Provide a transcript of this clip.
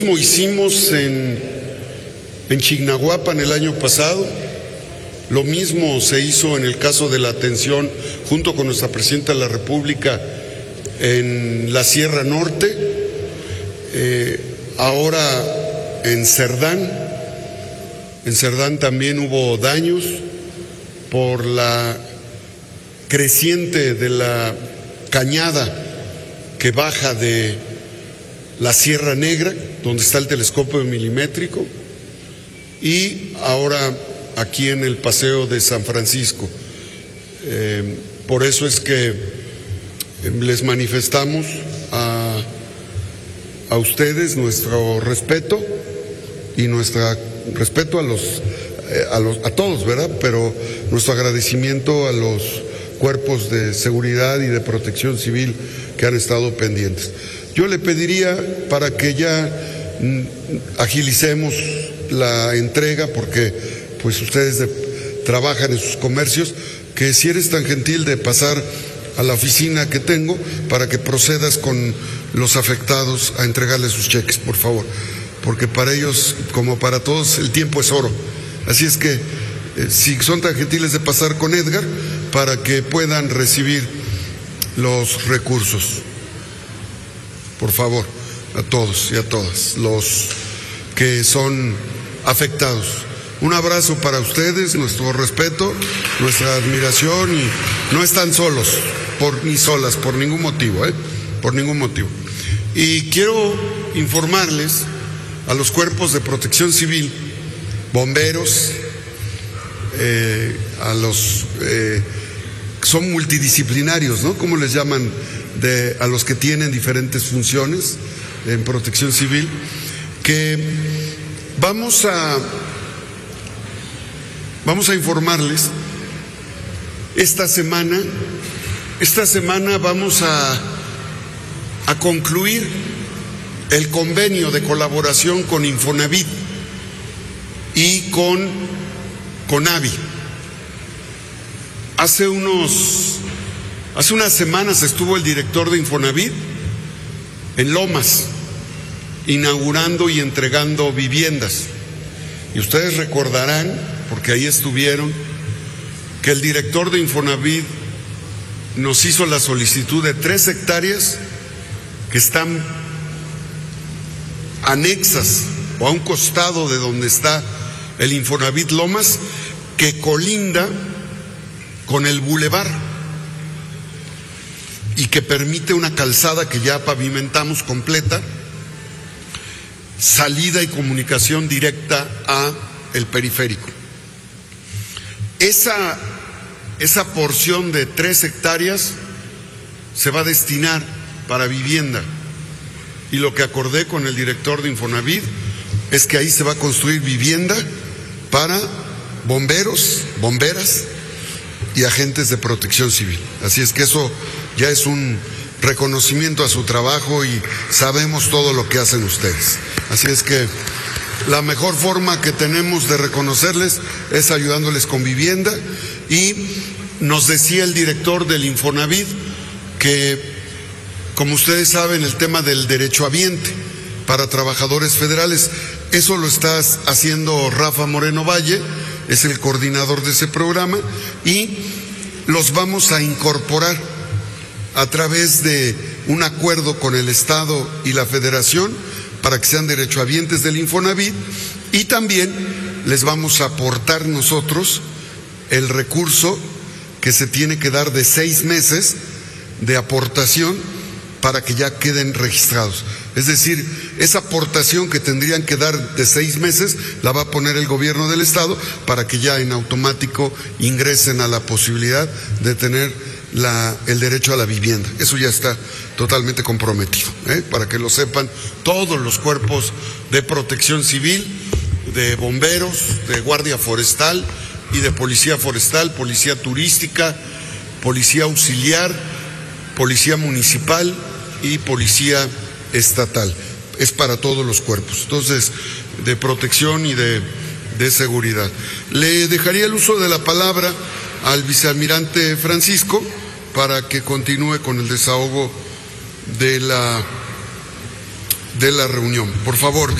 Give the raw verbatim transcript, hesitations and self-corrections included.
Como hicimos en, en Chignahuapan el año pasado, lo mismo se hizo en el caso de la atención junto con nuestra Presidenta de la República en la Sierra Norte, eh, ahora en Cerdán. En Cerdán también hubo daños por la creciente de la cañada que baja de la Sierra Negra, donde está el telescopio milimétrico, y ahora aquí en el Paseo de San Francisco. Eh, por eso es que les manifestamos a, a ustedes nuestro respeto y nuestro respeto a los, eh, a los, a todos, ¿verdad? Pero nuestro agradecimiento a los cuerpos de seguridad y de protección civil que han estado pendientes. Yo le pediría para que ya mm, agilicemos la entrega, porque pues ustedes de, trabajan en sus comercios, que si eres tan gentil de pasar a la oficina que tengo para que procedas con los afectados a entregarles sus cheques, por favor, porque para ellos, como para todos, el tiempo es oro. Así es que, eh, si son tan gentiles de pasar con Edgar, para que puedan recibir los recursos. Por favor, a todos y a todas los que son afectados. Un abrazo para ustedes, nuestro respeto, nuestra admiración, y no están solos, por, ni solas, por ningún motivo, ¿eh? Por ningún motivo. Y quiero informarles a los cuerpos de protección civil, bomberos, eh, a los eh, son multidisciplinarios, ¿no? ¿Cómo les llaman? De, a los que tienen diferentes funciones en protección civil, que vamos a vamos a informarles esta semana esta semana vamos a a concluir el convenio de colaboración con Infonavit y con Conavi. Hace unos Hace unas semanas estuvo el director de Infonavit en Lomas, inaugurando y entregando viviendas. Y ustedes recordarán, porque ahí estuvieron, que el director de Infonavit nos hizo la solicitud de tres hectáreas que están anexas o a un costado de donde está el Infonavit Lomas, que colinda con el bulevar y que permite una calzada que ya pavimentamos completa, salida y comunicación directa a el periférico. Esa, esa porción de tres hectáreas se va a destinar para vivienda, y lo que acordé con el director de Infonavit es que ahí se va a construir vivienda para bomberos, bomberas y agentes de protección civil. Así es que eso ya es un reconocimiento a su trabajo y sabemos todo lo que hacen ustedes. Así es que la mejor forma que tenemos de reconocerles es ayudándoles con vivienda. Y nos decía el director del Infonavit que, como ustedes saben, el tema del derechohabiente para trabajadores federales, eso lo está haciendo Rafa Moreno Valle, es el coordinador de ese programa, y los vamos a incorporar a través de un acuerdo con el Estado y la Federación para que sean derechohabientes del Infonavit, y también les vamos a aportar nosotros el recurso que se tiene que dar de seis meses de aportación para que ya queden registrados. Es decir, esa aportación que tendrían que dar de seis meses la va a poner el gobierno del Estado para que ya en automático ingresen a la posibilidad de tener la, el derecho a la vivienda. Eso ya está totalmente comprometido, ¿eh? Para que lo sepan todos los cuerpos de protección civil, de bomberos, de guardia forestal y de policía forestal, policía turística, policía auxiliar, policía municipal y policía estatal. Es para todos los cuerpos, entonces, de protección y de, de seguridad. Le dejaría el uso de la palabra al vicealmirante Francisco para que continúe con el desahogo de la de la reunión. Por favor.